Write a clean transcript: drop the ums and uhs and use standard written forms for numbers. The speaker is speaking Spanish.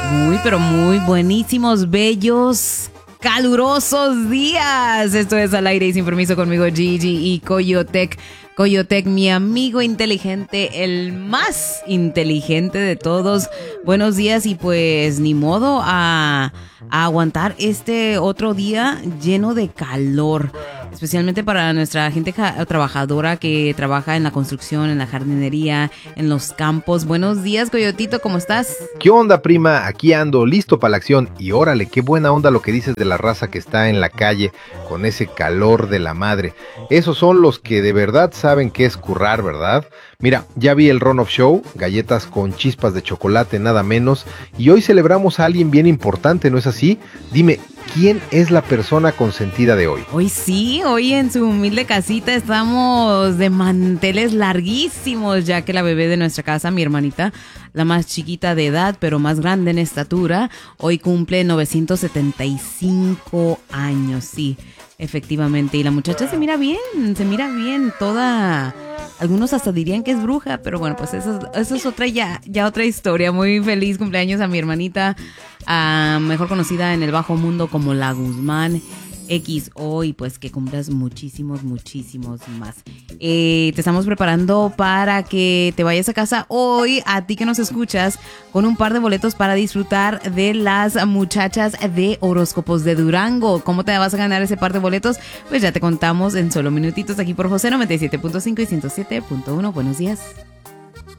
Muy, pero muy buenísimos, bellos, calurosos días. Esto es Al Aire y Sin Permiso conmigo, Gigi y Coyotec. Coyotec, mi amigo inteligente, el más inteligente de todos. Buenos días y pues ni modo a aguantar este otro día lleno de calor. Especialmente para nuestra gente trabajadora que trabaja en la construcción, en la jardinería, en los campos. Buenos días, Coyotito, ¿cómo estás? ¿Qué onda, prima? Aquí ando, listo para la acción. Y órale, qué buena onda lo que dices de la raza que está en la calle con ese calor de la madre. Esos son los que de verdad saben qué es currar, ¿verdad? Mira, ya vi el Run-Off Show, galletas con chispas de chocolate, nada menos. Y hoy celebramos a alguien bien importante, ¿no es así? Dime, ¿quién es la persona consentida de hoy? Hoy sí, hoy en su humilde casita estamos de manteles larguísimos, ya que la bebé de nuestra casa, mi hermanita, la más chiquita de edad, pero más grande en estatura, hoy cumple 975 años, sí, efectivamente. Y la muchacha se mira bien, toda... Algunos hasta dirían que es bruja, pero bueno, pues eso es otra ya otra historia. Muy feliz cumpleaños a mi hermanita, mejor conocida en el bajo mundo como La Guzmán XO, y pues que cumplas muchísimos más. Te estamos preparando para que te vayas a casa hoy, a ti que nos escuchas, con un par de boletos para disfrutar de las muchachas de Horóscopos de Durango. ¿Cómo te vas a ganar ese par de boletos? Pues ya te contamos en solo minutitos aquí por José 97.5 y 107.1. Buenos días.